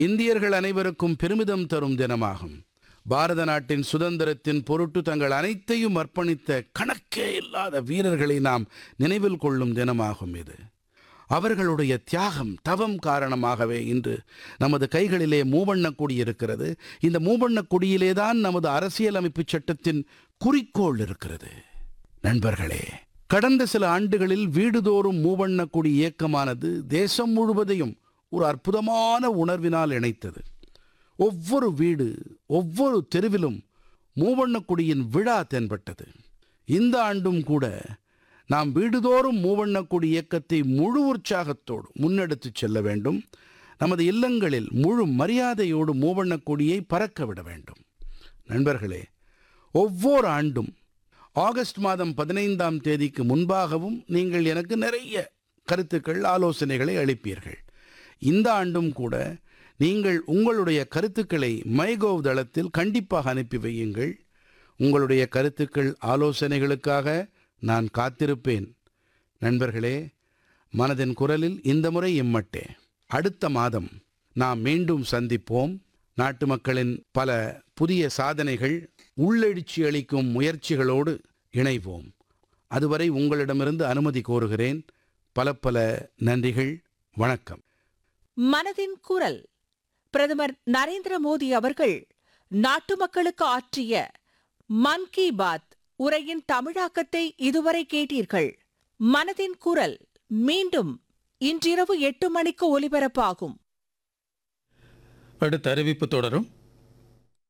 இந்தியர்கள் அனைவருக்கும் பெருமிதம் தரும் தினமாகும். பாரத நாட்டின் சுதந்திரத்தின் பொருட்டு தங்கள் அனைத்தையும் அர்ப்பணித்த கணக்கே இல்லாத வீரர்களை நாம் நினைவில் கொள்ளும் தினமாகும் இது. அவர்களுடைய தியாகம், தவம் காரணமாகவே இன்று நமது கைகளிலே மூவண்ணக் கொடி இருக்கிறது. இந்த மூவண்ணக் கொடியிலேதான் நமது அரசியலமைப்பு சட்டத்தின் குறிக்கோள் இருக்கிறது. நண்பர்களே, கடந்த சில ஆண்டுகளில் வீடுதோறும் மூவண்ணக் கொடி இயக்கமானது தேசம் முழுவதையும் ஒரு அற்புதமான உணர்வினால் இணைத்தது. ஒவ்வொரு வீடு, ஒவ்வொரு தெருவிலும் மூவண்ணக் கொடியின் விழா தென்பட்டது. இந்த ஆண்டும் கூட நாம் வீடுதோறும் மூவண்ணக் கொடி இயக்கத்தை முழு உற்சாகத்தோடு முன்னெடுத்துச் செல்ல வேண்டும். நமது இல்லங்களில் முழு மரியாதையோடு மூவண்ணக் கொடியை பறக்க விட வேண்டும். நண்பர்களே, ஒவ்வொரு ஆண்டும் ஆகஸ்ட் மாதம் 15ஆம் தேதிக்கு முன்பாகவும் நீங்கள் எனக்கு நிறைய கருத்துக்கள், ஆலோசனைகளை அளிப்பீர்கள். இந்த ஆண்டும் கூட நீங்கள் உங்களுடைய கருத்துக்களை மைகோவ் தளத்தில் கண்டிப்பாக அனுப்பி வையுங்கள். உங்களுடைய கருத்துக்கள், ஆலோசனைகளுக்காக நான் காத்திருப்பேன். நண்பர்களே, மனதின் குரலில் இந்த முறை இம்மட்டே. அடுத்த மாதம் நாம் மீண்டும் சந்திப்போம். நாட்டு மக்களின் பல புதிய சாதனைகள், உள்ளெழுச்சி அளிக்கும் முயற்சிகளோடு இணைவோம். அதுவரை உங்களிடமிருந்து அனுமதி கோருகிறேன். பல பல நன்றிகள். வணக்கம். மனதின் குரல். பிரதமர் நரேந்திர மோடி அவர்கள் நாட்டு மக்களுக்கு ஆற்றிய மன் கி பாத் உரையின் தமிழாக்கத்தை இதுவரை கேட்டீர்கள். மனதின் குரல் மீண்டும் இன்றிரவு 8 மணிக்கு ஒலிபரப்பாகும். அடுத்த அறிவிப்பு தொடரும்.